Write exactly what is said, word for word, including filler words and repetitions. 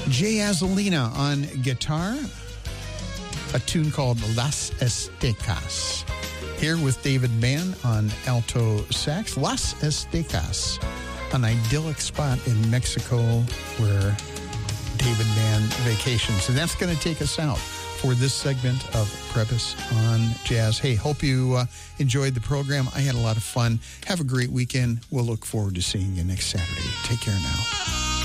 Jay Azalina on guitar, a tune called Las Estecas. Here with David Mann on alto sax, Las Estecas, an idyllic spot in Mexico where David Mann vacations. And that's going to take us out for this segment of Previs on Jazz. Hey, hope you uh, enjoyed the program. I had a lot of fun. Have a great weekend. We'll look forward to seeing you next Saturday. Take care now.